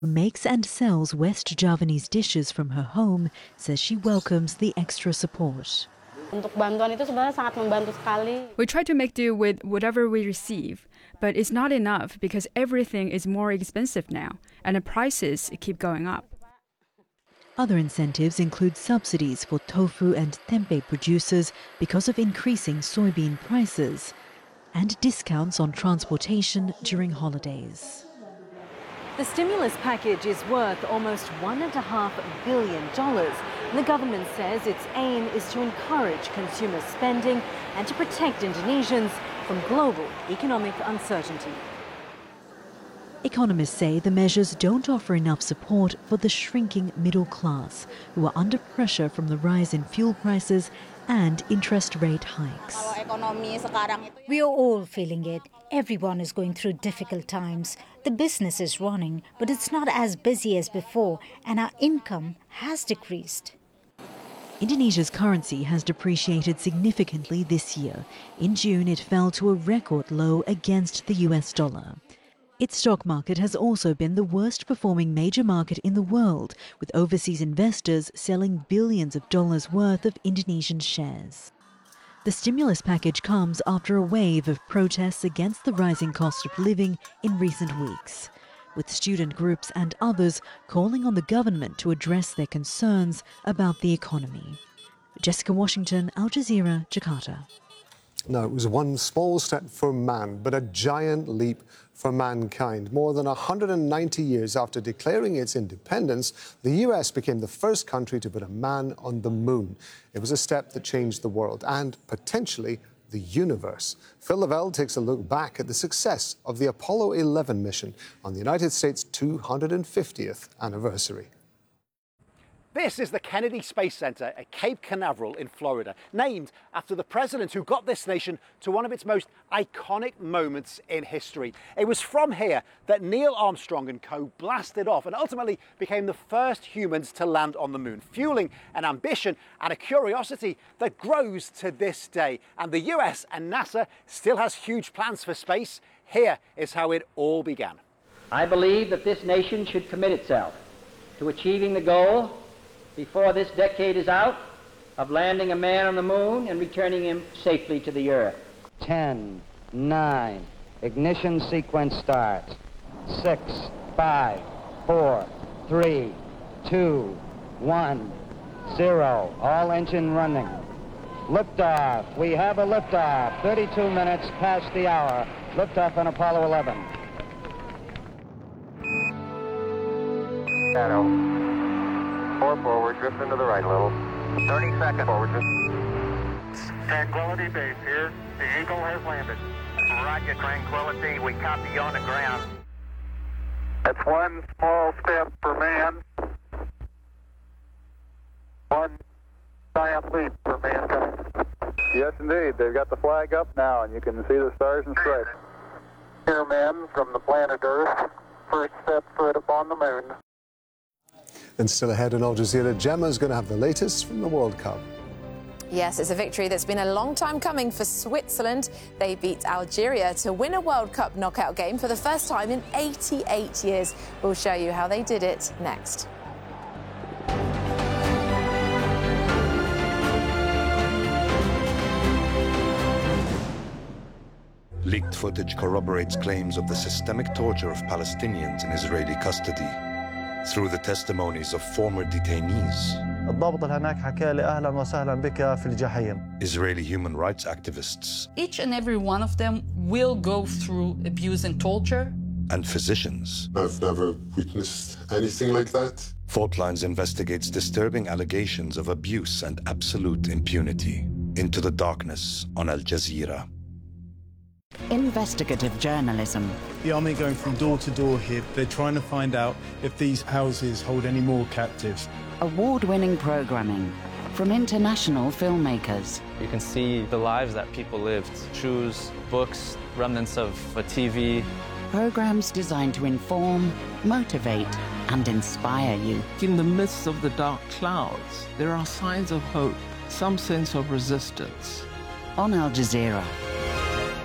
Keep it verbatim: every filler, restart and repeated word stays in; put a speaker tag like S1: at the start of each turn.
S1: who makes and sells West Javanese dishes from her home, says she welcomes the extra support.
S2: We try to make do with whatever we receive, but it's not enough because everything is more expensive now, and the prices keep going up.
S1: Other incentives include subsidies for tofu and tempeh producers because of increasing soybean prices, and discounts on transportation during holidays.
S3: The stimulus package is worth almost one point five billion dollars. The government says its aim is to encourage consumer spending and to protect Indonesians from global economic uncertainty.
S1: Economists say the measures don't offer enough support for the shrinking middle class, who are under pressure from the rise in fuel prices and interest rate hikes.
S4: We are all feeling it. Everyone is going through difficult times. The business is running, but it's not as busy as before, and our income has decreased.
S1: Indonesia's currency has depreciated significantly this year. In June, it fell to a record low against the U S dollar. Its stock market has also been the worst performing major market in the world, with overseas investors selling billions of dollars worth of Indonesian shares. The stimulus package comes after a wave of protests against the rising cost of living in recent weeks, with student groups and others calling on the government to address their concerns about the economy. Jessica Washington, Al Jazeera, Jakarta.
S5: Now, it was one small step for man, but a giant leap for mankind. More than one hundred ninety years after declaring its independence, the U S became the first country to put a man on the moon. It was a step that changed the world and, potentially, the universe. Phil Lavelle takes a look back at the success of the Apollo eleven mission on the United States' two hundred fiftieth anniversary.
S6: This is the Kennedy Space Center at Cape Canaveral in Florida, named after the president who got this nation to one of its most iconic moments in history. It was from here that Neil Armstrong and co blasted off and ultimately became the first humans to land on the moon, fueling an ambition and a curiosity that grows to this day. And the U S and NASA still has huge plans for space. Here is how it all began.
S7: I believe that this nation should commit itself to achieving the goal before this decade is out, of landing a man on the moon and returning him safely to the Earth.
S8: Ten, nine, ignition sequence starts. Six, five, four, three, two, one, zero. All engine running. Liftoff. We have a liftoff. thirty-two minutes past the hour. Liftoff on Apollo eleven.
S9: Shadow. Four forward, drift into the right a little. thirty seconds forward, drift.
S10: Tranquility Base here. The Eagle has landed.
S9: Roger, Tranquility. We copy you on the ground.
S10: That's one small step for man. One giant leap for mankind.
S9: Yes, indeed. They've got the flag up now, and you can see the stars and stripes.
S10: Here, men from the planet Earth. First step foot upon the moon.
S5: And still ahead on Al Jazeera, Gemma's going to have the latest from the World Cup.
S11: Yes, it's a victory that's been a long time coming for Switzerland. They beat Algeria to win a World Cup knockout game for the first time in eighty-eight years. We'll show you how they did it next.
S12: Leaked footage corroborates claims of the systemic torture of Palestinians in Israeli custody through the testimonies of former detainees. Israeli human rights activists.
S13: Each and every one of them will go through abuse and torture.
S12: And physicians.
S14: I've never witnessed anything like that.
S12: Fault Lines investigates disturbing allegations of abuse and absolute impunity. Into the darkness on Al Jazeera.
S15: Investigative journalism.
S16: The army going from door to door here. They're trying to find out if these houses hold any more captives.
S15: Award-winning programming from international filmmakers.
S17: You can see the lives that people lived. Shoes, books, remnants of a T V.
S15: Programs designed to inform, motivate, and inspire you.
S18: In the midst of the dark clouds, there are signs of hope, some sense of resistance.
S15: On Al Jazeera.